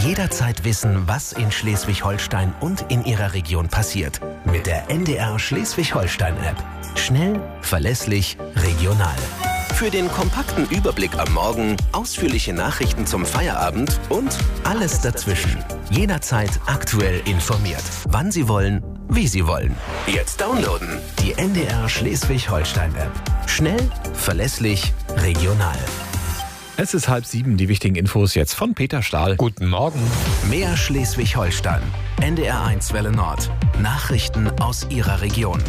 Jederzeit wissen, was in Schleswig-Holstein und in Ihrer Region passiert. Mit der NDR Schleswig-Holstein-App. Schnell, verlässlich, regional. Für den kompakten Überblick am Morgen, ausführliche Nachrichten zum Feierabend und alles dazwischen. Jederzeit aktuell informiert. Wann Sie wollen, wie Sie wollen. Jetzt downloaden. Die NDR Schleswig-Holstein-App. Schnell, verlässlich, regional. Es ist 6:30, die wichtigen Infos jetzt von Peter Stahl. Guten Morgen. Mehr Schleswig-Holstein. NDR1 Welle Nord. Nachrichten aus Ihrer Region.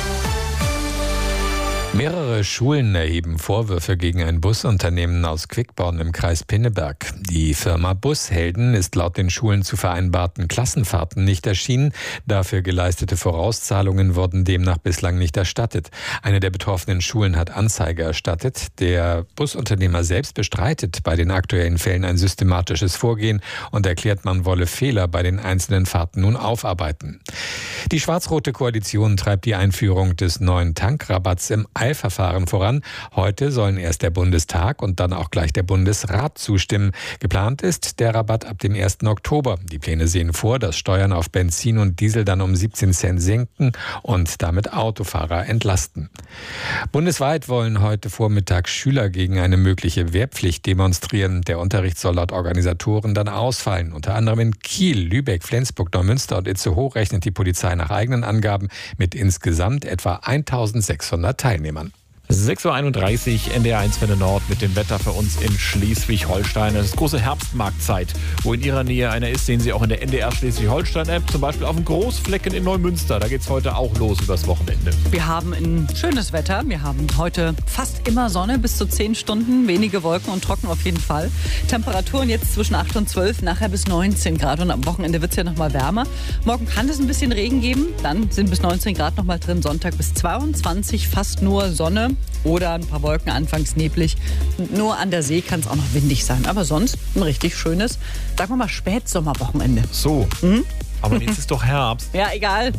Mehrere Schulen erheben Vorwürfe gegen ein Busunternehmen aus Quickborn im Kreis Pinneberg. Die Firma Bushelden ist laut den Schulen zu vereinbarten Klassenfahrten nicht erschienen. Dafür geleistete Vorauszahlungen wurden demnach bislang nicht erstattet. Eine der betroffenen Schulen hat Anzeige erstattet. Der Busunternehmer selbst bestreitet bei den aktuellen Fällen ein systematisches Vorgehen und erklärt, man wolle Fehler bei den einzelnen Fahrten nun aufarbeiten. Die schwarz-rote Koalition treibt die Einführung des neuen Tankrabatts im Eilverfahren voran. Heute sollen erst der Bundestag und dann auch gleich der Bundesrat zustimmen. Geplant ist der Rabatt ab dem 1. Oktober. Die Pläne sehen vor, dass Steuern auf Benzin und Diesel dann um 17 Cent senken und damit Autofahrer entlasten. Bundesweit wollen heute Vormittag Schüler gegen eine mögliche Wehrpflicht demonstrieren. Der Unterricht soll laut Organisatoren dann ausfallen. Unter anderem in Kiel, Lübeck, Flensburg, Neumünster und Itzehoe rechnet die Polizei nach eigenen Angaben mit insgesamt etwa 1600 Teilnehmern. 6:31 Uhr, NDR1 Welle Nord mit dem Wetter für uns in Schleswig-Holstein. Es ist große Herbstmarktzeit. Wo in Ihrer Nähe einer ist, sehen Sie auch in der NDR Schleswig-Holstein-App, zum Beispiel auf dem Großflecken in Neumünster. Da geht es heute auch los übers Wochenende. Wir haben ein schönes Wetter. Wir haben heute fast immer Sonne, bis zu 10 Stunden, wenige Wolken und trocken auf jeden Fall. Temperaturen jetzt zwischen 8 und 12, nachher bis 19 Grad. Und am Wochenende wird es ja noch mal wärmer. Morgen kann es ein bisschen Regen geben, dann sind bis 19 Grad noch mal drin. Sonntag bis 22, fast nur Sonne. Oder ein paar Wolken, anfangs neblig. Nur an der See kann es auch noch windig sein. Aber sonst ein richtig schönes, sagen wir mal, Spätsommerwochenende. So, aber jetzt ist doch Herbst. Ja, egal.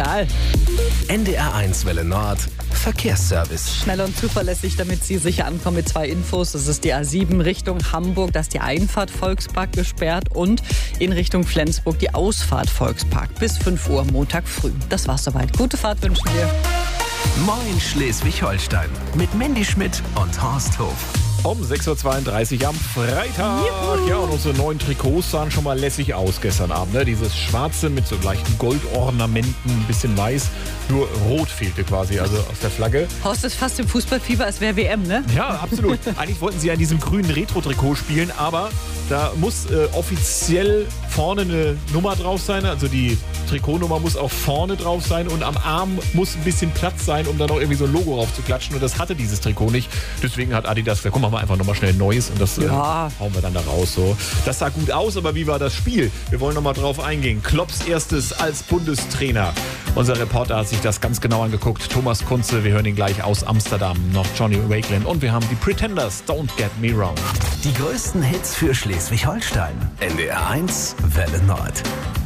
NDR1 Welle Nord. Verkehrsservice. Schnell und zuverlässig, damit Sie sicher ankommen mit 2 Infos. Das ist die A7 Richtung Hamburg, da ist die Einfahrt Volkspark gesperrt und in Richtung Flensburg die Ausfahrt Volkspark bis 5 Uhr Montag früh. Das war's soweit. Gute Fahrt wünschen wir. Moin Schleswig-Holstein mit Mandy Schmidt und Horst Hof. Um 6:32 Uhr am Freitag. Juhu. Ja, und unsere neuen Trikots sahen schon mal lässig aus gestern Abend. Ne? Dieses schwarze mit so leichten Goldornamenten, ein bisschen weiß. Nur rot fehlte quasi, also aus der Flagge. Horst ist fast im Fußballfieber, als wäre WM, ne? Ja, absolut. Eigentlich wollten sie an diesem grünen Retro-Trikot spielen, aber da muss offiziell vorne eine Nummer drauf sein. Also die Trikotnummer muss auch vorne drauf sein und am Arm muss ein bisschen Platz sein, um da noch irgendwie so ein Logo drauf zu klatschen. Und das hatte dieses Trikot nicht. Deswegen hat Adidas gesagt, komm, machen wir einfach nochmal schnell ein neues und das hauen wir dann da raus. So. Das sah gut aus, aber wie war das Spiel? Wir wollen nochmal drauf eingehen. Klopps erstes als Bundestrainer. Unser Reporter hat sich das ganz genau angeguckt. Thomas Kunze, wir hören ihn gleich aus Amsterdam. Noch Johnny Wakeland und wir haben die Pretenders, Don't Get Me Wrong. Die größten Hits für Schleswig-Holstein. NDR1 Welle Nord.